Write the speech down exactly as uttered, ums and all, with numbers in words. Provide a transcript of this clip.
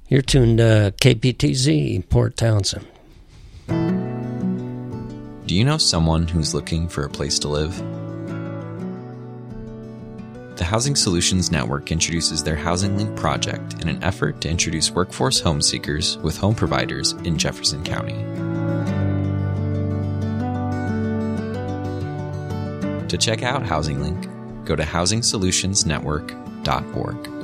You're tuned to K P T Z, Port Townsend. Do you know someone who's looking for a place to live? The Housing Solutions Network introduces their Housing Link project in an effort to introduce workforce home seekers with home providers in Jefferson County. To check out Housing Link, go to housing solutions network dot org.